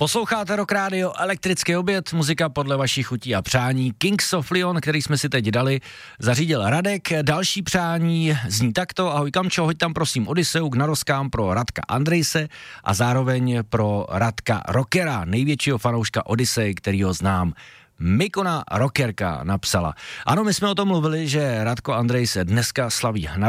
Posloucháte Rock Radio, elektrický oběd, muzika podle vašich chutí a přání. Kings of Leon, který jsme si teď dali, zařídil Radek. Další přání zní takto: ahoj Kamčo, hoď tam prosím Odiseu k narozkám pro Radka Andrejse a zároveň pro Radka Rockera, největšího fanouška Odisej, kterýho znám. Mikona Rockerka napsala. Ano, my jsme o tom mluvili, že Radko Andrejse dneska slaví